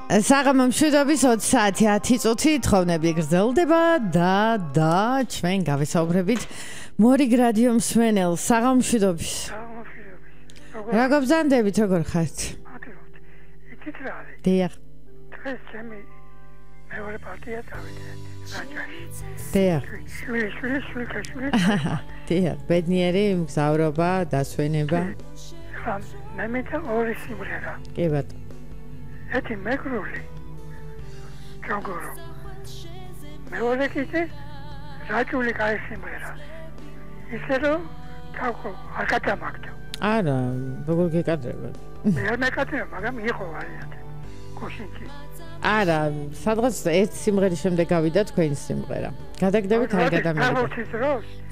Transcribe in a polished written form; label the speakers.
Speaker 1: საღამო მშვიდობის 20 საათი 10 წუთი თხოვნები გრძელდება და ჩვენ გავესაუბრებით მორიგ რადიო მსმენელ საღამო მშვიდობის. რა გაბრძანდებით, როგორ ხართ?
Speaker 2: იცით რა არის?
Speaker 1: დიახ.
Speaker 2: დღეს ჩემი მეორე პარტია წავიდა რაჭაში.
Speaker 1: დიახ.
Speaker 2: შვილი.
Speaker 1: დიახ, ბედნიერი მგზავრობა, დასვენება.
Speaker 2: ხა მე მეთა ორი სიმღერა.
Speaker 1: კი ბატონო.
Speaker 2: ეთი მეგრული ჯოგორო მეორე კიდე რაჭული კაი სიმღერა ისე რომ თავკო არ გადამაგდო
Speaker 1: არა როგორ გეკადრება
Speaker 2: მე არ მეკადრება მაგრამ იყო ვარიანტი კოშინკი
Speaker 1: არა სადღაც ერთ სიმღერის შემდეგ გავიდა თქვენი სიმღერა გადაგდებით არ გადამაგდო